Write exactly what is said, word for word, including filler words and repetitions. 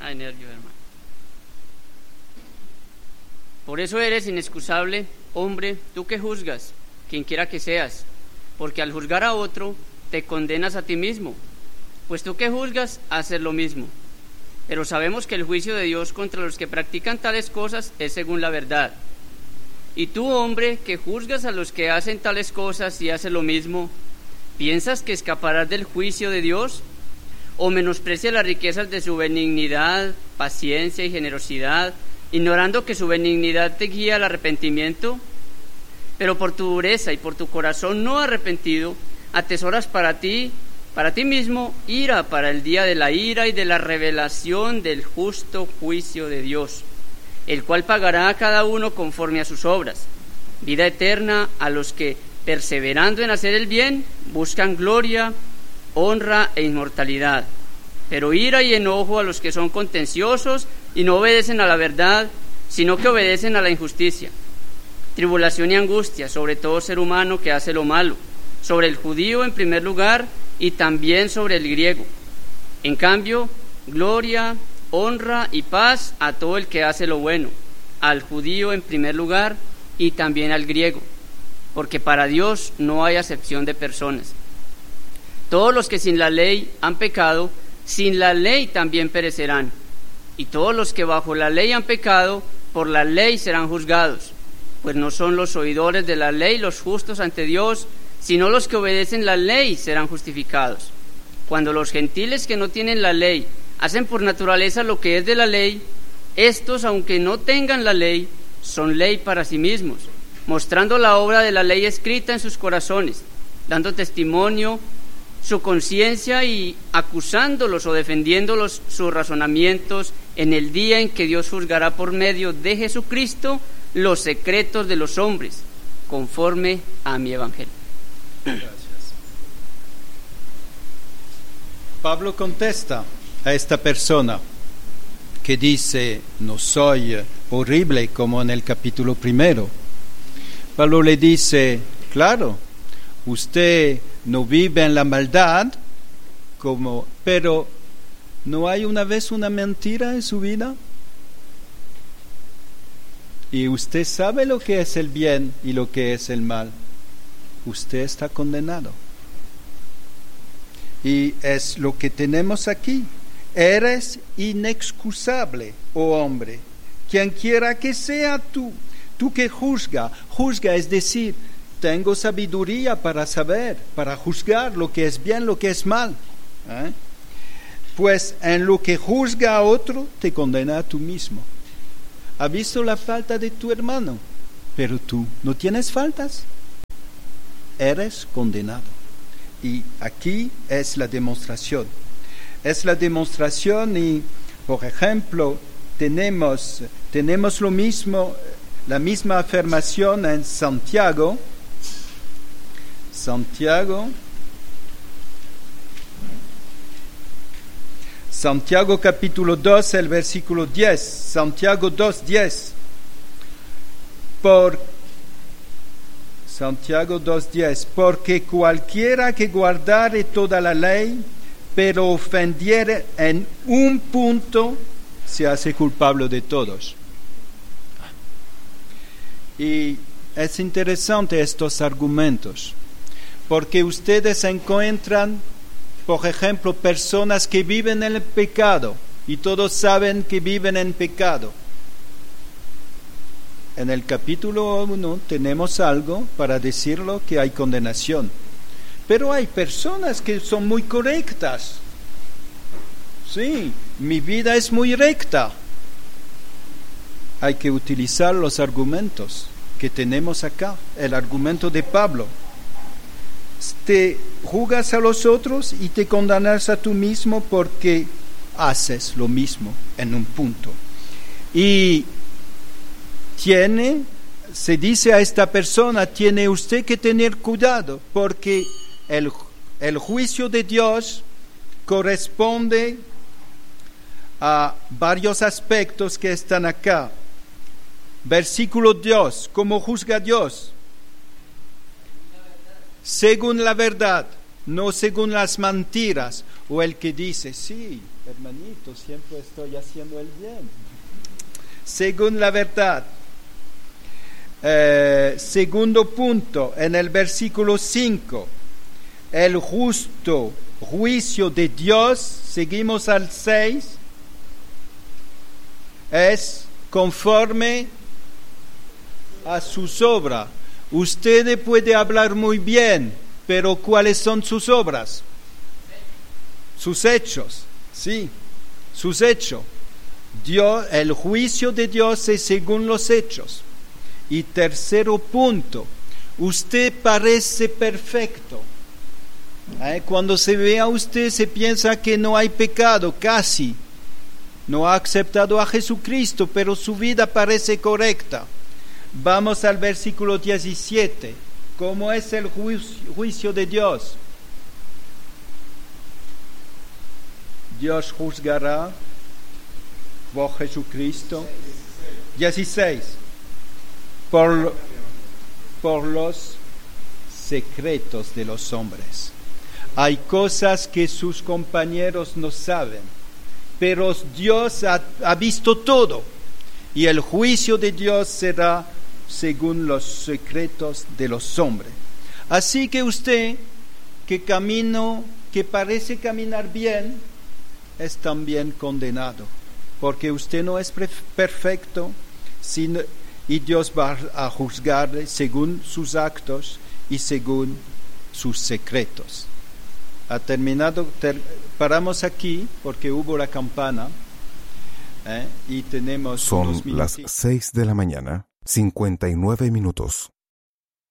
Ay, nervio, hermano. Por eso eres inexcusable, hombre, tú que juzgas, quien quiera que seas, porque al juzgar a otro, te condenas a ti mismo, pues tú que juzgas, haces lo mismo. Pero sabemos que el juicio de Dios contra los que practican tales cosas es según la verdad. Y tú, hombre, que juzgas a los que hacen tales cosas y haces lo mismo, ¿piensas que escaparás del juicio de Dios? ¿O menosprecias las riquezas de su benignidad, paciencia y generosidad, ignorando que su benignidad te guía al arrepentimiento? Pero por tu dureza y por tu corazón no arrepentido, atesoras para ti, para ti mismo, ira para el día de la ira y de la revelación del justo juicio de Dios, el cual pagará a cada uno conforme a sus obras. Vida eterna a los que, perseverando en hacer el bien, buscan gloria, honra e inmortalidad. Pero ira y enojo a los que son contenciosos y no obedecen a la verdad, sino que obedecen a la injusticia. Tribulación y angustia sobre todo ser humano que hace lo malo, sobre el judío en primer lugar y también sobre el griego. En cambio, gloria, honra y paz a todo el que hace lo bueno, al judío en primer lugar y también al griego, porque para Dios no hay acepción de personas. Todos los que sin la ley han pecado, sin la ley también perecerán, y todos los que bajo la ley han pecado, por la ley serán juzgados, pues no son los oidores de la ley los justos ante Dios, sino los que obedecen la ley serán justificados. Cuando los gentiles que no tienen la ley hacen por naturaleza lo que es de la ley, estos, aunque no tengan la ley, son ley para sí mismos, mostrando la obra de la ley escrita en sus corazones, dando testimonio su conciencia y acusándolos o defendiéndolos sus razonamientos en el día en que Dios juzgará por medio de Jesucristo los secretos de los hombres, conforme a mi evangelio. Gracias. Pablo contesta a esta persona que dice, no soy horrible como en el capítulo primero. Pablo le dice, claro, usted no vive en la maldad, como, pero ¿no hay una vez una mentira en su vida? Y usted sabe lo que es el bien y lo que es el mal. Usted está condenado. Y es lo que tenemos aquí. Eres inexcusable, oh hombre, quien quiera que sea tú, tú que juzga, juzga es decir, tengo sabiduría para saber, para juzgar lo que es bien, lo que es mal. ¿Eh? Pues en lo que juzga a otro, te condena a tú mismo. ¿Has visto la falta de tu hermano? Pero tú no tienes faltas. Eres condenado. Y aquí es la demostración. Es la demostración y, por ejemplo, tenemos, tenemos lo mismo, la misma afirmación en Santiago. Santiago. Santiago capítulo dos, el versículo diez. Santiago dos, diez. Por Santiago dos, diez. Porque cualquiera que guardare toda la ley, pero ofendiere en un punto, se hace culpable de todos. Y es interesante estos argumentos, porque ustedes encuentran, por ejemplo, personas que viven en el pecado, y todos saben que viven en pecado. En el capítulo uno tenemos algo para decirlo que hay condenación. Pero hay personas que son muy correctas. Sí, mi vida es muy recta. Hay que utilizar los argumentos que tenemos acá. El argumento de Pablo. Te juzgas a los otros y te condenas a tú mismo porque haces lo mismo en un punto. Y tiene, se dice a esta persona, tiene usted que tener cuidado porque el, el juicio de Dios corresponde a varios aspectos que están acá. Versículo dos, ¿cómo juzga Dios? Según la verdad, no según las mentiras. o el que dice, sí, hermanito, siempre estoy haciendo el bien. Según la verdad. Eh, segundo punto, en el versículo cinco, el justo juicio de Dios, seguimos al seis, es conforme a sus obras. Usted puede hablar muy bien, pero ¿cuáles son sus obras? Sus hechos, sí, sus hechos. Dios, el juicio de Dios es según los hechos. Y tercero punto, usted parece perfecto. ¿Eh? Cuando se ve a usted se piensa que no hay pecado, casi. No ha aceptado a Jesucristo, pero su vida parece correcta. Vamos al versículo diecisiete. ¿Cómo es el juicio, juicio de Dios? Dios juzgará por Jesucristo. dieciséis. Por, por los secretos de los hombres. Hay cosas que sus compañeros no saben, pero Dios ha, ha visto todo, y el juicio de Dios será según los secretos de los hombres. Así que usted, que camino, que parece caminar bien, es también condenado, porque usted no es perfecto, sino, y Dios va a juzgarle según sus actos y según sus secretos. Ha terminado, ter, paramos aquí porque hubo la campana eh, y tenemos Son las seis de la mañana, cincuenta y nueve minutos.